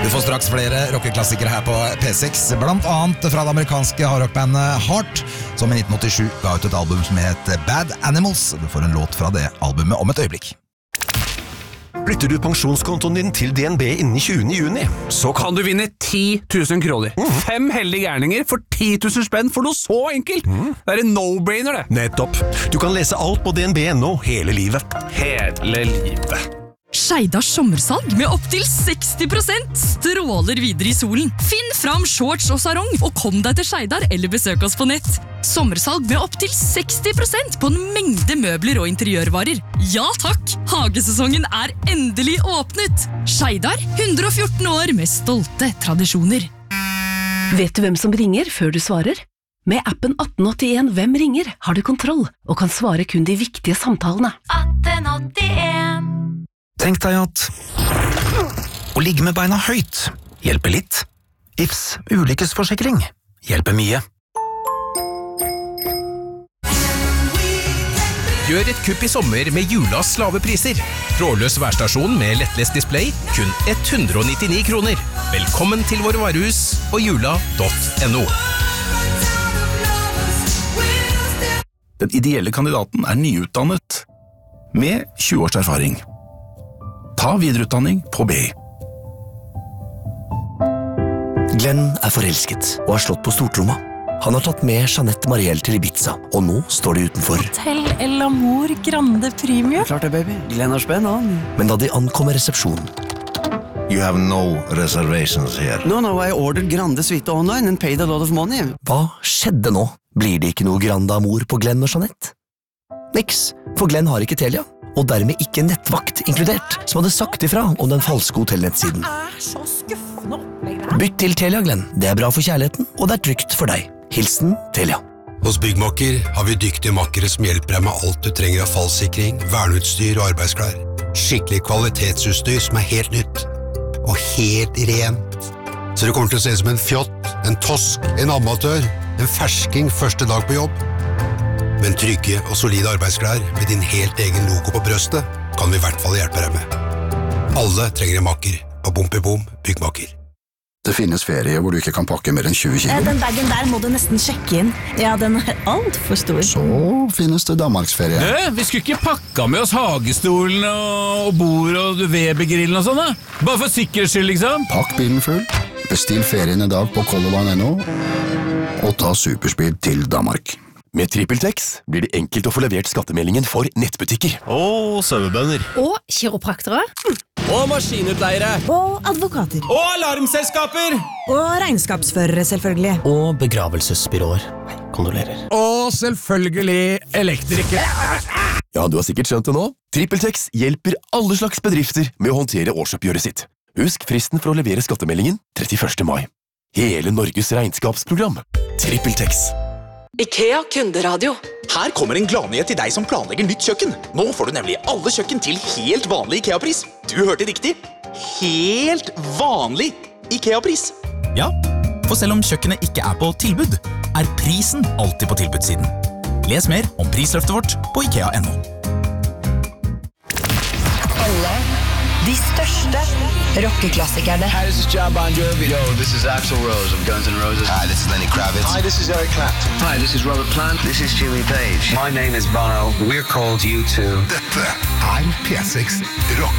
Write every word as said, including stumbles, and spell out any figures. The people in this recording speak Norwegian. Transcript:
Du får straks flere rockeklassikere her på P seks, blant annet fra det amerikanske hardrockbandet Heart, som i nitten åttisju ga ut et album som het Bad Animals. Du får en låt fra det albumet om et øyeblikk. Flytter du pensjonskontoen din til D N B innen tjuende juni, så kan du vinne ti tusen kroner. Mm. Fem heldige gærninger for ti tusen spenn for noe så enkelt. Mm. Det er en no-brainer, det. Nettopp. Du kan lese alt på D N B nå hele livet. Hele livet. Skeidars sommersalg med opp til seksti prosent stråler videre i solen. Finn fram shorts og sarong, og kom deg til Skeidar eller besøk oss på nett. Sommersalg med opp til seksti prosent på en mengde møbler og interiørvarer. Ja takk, hagesesongen er endelig åpnet. Skeidar, hundre og fjorten år med stolte tradisjoner. Vet du hvem som ringer før du svarer? Med appen atten åttien Hvem ringer har du kontroll, og kan svare kun de viktige samtalene. atten åttien Tenk deg at å ligge med beina høyt hjelper litt. I F S ulykkesforsikring hjelper mye. Gjør et kupp i sommer med Julas lave priser. Trådløs værstasjon med lettlest display, kun hundre og nittini kroner. Velkommen til våre varehus og jula punktum no. Den ideelle kandidaten er nyutdannet, med tjue års erfaring. Ta videreutdanning på B I. Glenn er forelsket og har slått på stortromma. Han har tatt med Jeanette Marielle til Ibiza, og nå står de utenfor. Hotel El Amor Grande Premium. Klart det, baby. Glenn har spenn, han. Men da de ankommer resepsjonen. You have no reservations here. No, no, I ordered Grande Suite online and paid a lot of money. Hva skjedde nå? Blir det ikke noe Grande Amor på Glenn og Jeanette? Niks, for Glenn har ikke Telia. Og dermed ikke nettvakt inkludert, som hadde sagt ifra om den falske hotellnettsiden. Det er så skuffende opplegg der. Bytt til Telia, Glenn. Det er bra for kjærligheten, og det er trygt for deg. Hilsen Telia. Hos Byggmakker har vi dyktige makkere som hjelper deg med alt du trenger av fallsikring, verneutstyr og arbeidsklær. Skikkelig kvalitetsutstyr som er helt nytt. Og helt rent. Så det kommer til å se ut som en fjott, en tosk, en amatør, en fersking første dag på jobb. Men trygge og solide arbeidsklær med din helt egen logo på brøstet kan vi i hvert fall hjelpe deg med. Alle trenger en makker, og bom i bom, Byggmakker. Det finnes ferie hvor du ikke kan pakke mer enn tjue kilo. Den bagen der må du nesten sjekke inn. Ja, den er alt for stor. Så finnes det Danmarksferie. Du, vi skulle ikke pakka med oss hagestolen og bord og Weber-grillen og sånn da? Bare for sikkerhets skyld, liksom. Pakk bilen full, bestill ferien i dag på Colorline punktum no, og ta superspeed til Danmark. Med TrippelTex blir det enkelt å få levert skattemeldingen for nettbutikker. Og sauebønder. Og kiropraktere. Og maskinutleiere. Og advokater. Og alarmselskaper. Og regnskapsførere, selvfølgelig. Og begravelsesbyråer. Kondolerer. Og selvfølgelig elektrikere. Ja, du har sikkert skjønt det nå. TrippelTex hjelper alle slags bedrifter med å håndtere årsoppgjøret sitt. Husk fristen for å levere skattemeldingen trettiførste mai. Hele Norges regnskapsprogram. TrippelTex. IKEA kunderadio. Her kommer en gladnyhet til deg som planlegger nytt kjøkken. Nå får du nemlig alle kjøkken til helt vanlig IKEA-pris. Du hørte riktig. Helt vanlig IKEA-pris. Ja, for selv om kjøkkenet ikke er på tilbud, er prisen alltid på tilbudssiden. Les mer om prisløftet vårt på IKEA punktum no. Alle de største rockeklassikerne. Hi, this is John Bon Jovi. Yo, this is Axl Rose of Guns N' Roses. Hi, this is Lenny Kravitz. Hi, this is Eric Clapton. Hi, this is Robert Plant. This is Jimmy Page. My name is Bono. We're called U two. Dette er P seks Rock.